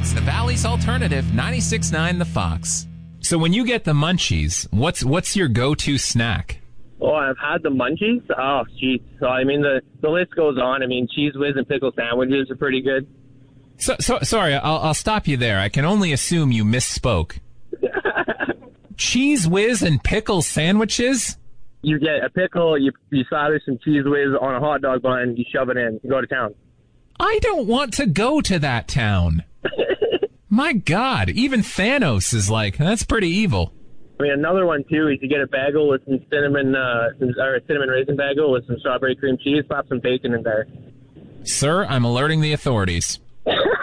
It's the Valley's Alternative, 96.9 The Fox. So when you get the munchies, what's your go-to snack? Oh, I've had the munchies. Oh, geez. So, I mean, the list goes on. I mean, Cheese Whiz and pickle sandwiches are pretty good. So sorry, I'll stop you there. I can only assume you misspoke. Cheese Whiz and pickle sandwiches? You get a pickle, you slather some Cheese Whiz on a hot dog bun, you shove it in, you go to town. I don't want to go to that town. My God, even Thanos is like, that's pretty evil. I mean, another one, too, is you get a bagel with some cinnamon, or a cinnamon raisin bagel with some strawberry cream cheese, slap some bacon in there. Sir, I'm alerting the authorities.